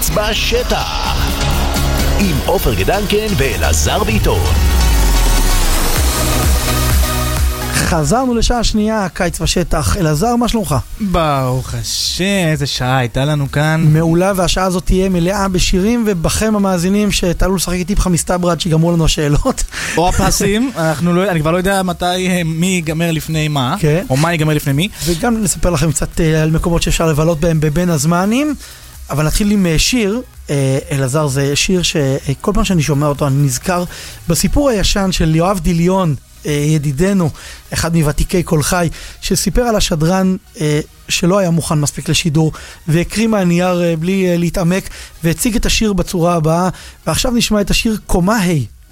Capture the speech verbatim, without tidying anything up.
הקיץ בשטח עם עופר גדנקן ואלעזר ביטון. חזרנו לשעה שנייה, קיץ בשטח. אלעזר, מה שלומך? ברוך השם, איזה שעה הייתה לנו כאן. מעולה, והשעה הזאת תהיה מלאה בשירים, ובכם המאזינים שתעלו לשחק איתי בך מסתבר עד שיגמרו לנו השאלות. או הפסים, אנחנו לא, אני כבר לא יודע מתי, מי ייגמר לפני מה, כן. או מה ייגמר לפני מי. וגם נספר לכם קצת על מקומות שאפשר לבלות בהם בבין הזמנים. אבל נתחיל עם שיר. אלעזר, זה שיר שכל פעם שאני שומע אותו אני נזכר בסיפור הישן של יואב דיליון, ידידנו, אחד מוותיקי כל חי, שסיפר על השדרן שלא היה מוכן מספיק לשידור, והקריא מהנייר בלי להתעמק, והציג את השיר בצורה הבאה, ועכשיו נשמע את השיר קומה היי.